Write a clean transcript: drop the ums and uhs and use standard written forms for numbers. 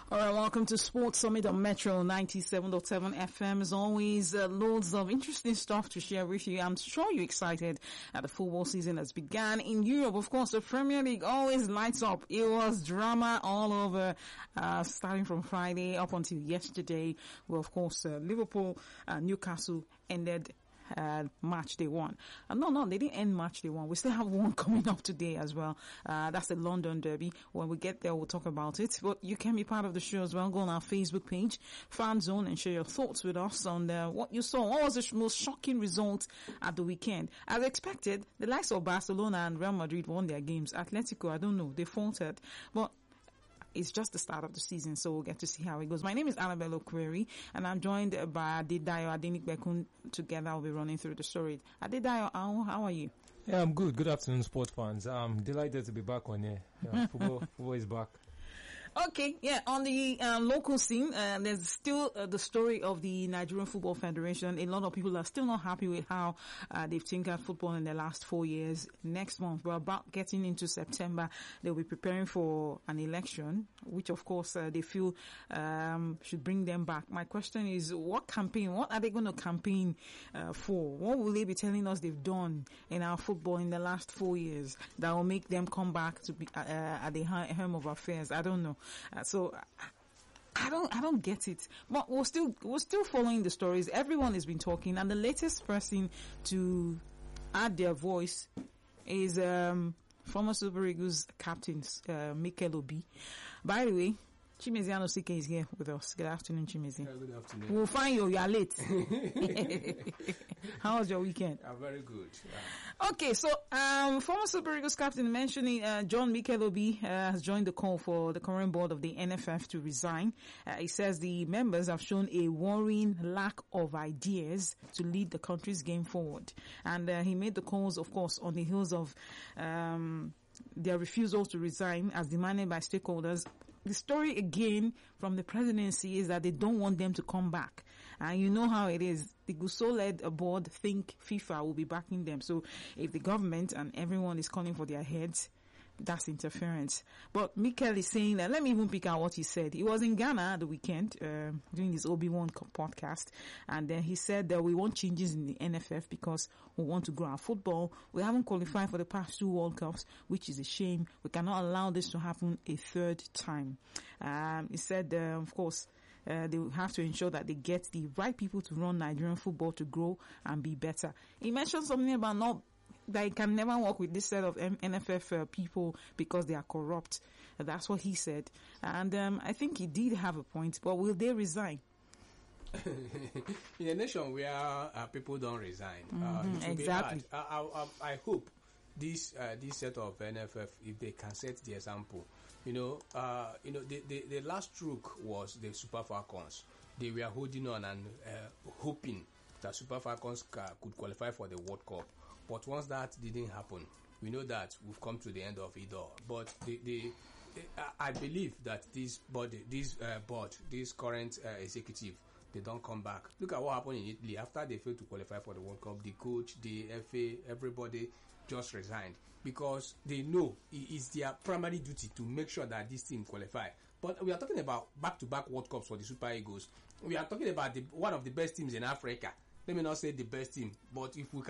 All right, welcome to Sports Summit on Metro 97.7 FM. As always, loads of interesting stuff to share with you. I'm sure you're excited that the football season has begun in Europe. Of course, the Premier League always lights up. It was drama all over, starting from Friday up until yesterday. Well, of course, Liverpool, Newcastle ended match day one. No, they didn't end match day one. We still have one coming up today as well. That's the London Derby. When we get there, we'll talk about it. But you can be part of the show as well. Go on our Facebook page, Fan Zone, and share your thoughts with us on what you saw. What was the most shocking result at the weekend? As expected, the likes of Barcelona and Real Madrid won their games. Atletico, I don't know, they faltered. But it's just the start of the season, so we'll get to see how it goes. My name is Annabelle Okweri, and I'm joined by Adedayo Adenikbekun. Together, we'll be running through the story. Adedayo, how are you? Yeah, I'm good. Good afternoon, sport fans. I'm delighted to be back on here. Yeah, football is back. Okay, yeah, on the local scene, there's still the story of the Nigerian Football Federation. A lot of people are still not happy with how they've tinkered football in the last 4 years. Next month, we're about getting into September. They'll be preparing for an election, which of course they feel should bring them back. My question is, what are they going to campaign for? What will they be telling us they've done in our football in the last 4 years that will make them come back to be at the helm of affairs? I don't know. So I don't get it. But we're still following the stories. Everyone has been talking, and the latest person to add their voice is former Super Eagles captain Mikel Obi. By the way, Chimezie Anosike is here with us. Good afternoon, Chimezie. Good afternoon. We'll find you are late. How was your weekend? Very good. Okay, so former Super Eagles captain mentioning John Mikel Obi has joined the call for the current board of the NFF to resign. He says the members have shown a worrying lack of ideas to lead the country's game forward. And he made the calls, of course, on the heels of their refusal to resign as demanded by stakeholders. The story again from the presidency is that they don't want them to come back. And you know how it is. The Gusau-led board think FIFA will be backing them. So if the government and everyone is calling for their heads, that's interference. But Mikel is saying that, let me even pick out what he said. He was in Ghana the weekend, doing his Obi-Wan podcast. And then he said that we want changes in the NFF because we want to grow our football. We haven't qualified for the past 2 World Cups, which is a shame. We cannot allow this to happen a third time. He said, of course, they will have to ensure that they get the right people to run Nigerian football to grow and be better. He mentioned something about they can never work with this set of NFF people because they are corrupt. That's what he said. And I think he did have a point, but will they resign? In a nation where people don't resign, exactly. I hope this set of NFF, if they can set the example, the last stroke was the Super Falcons. They were holding on and hoping that Super Falcons could qualify for the World Cup. But once that didn't happen, we know that we've come to the end of it all. But I believe that this board, this current executive, they don't come back. Look at what happened in Italy. After they failed to qualify for the World Cup, the coach, the FA, everybody just resigned because they know it is their primary duty to make sure that this team qualify. But we are talking about back-to-back World Cups for the Super Eagles. We are talking about one of the best teams in Africa. Let me not say the best team, but if we can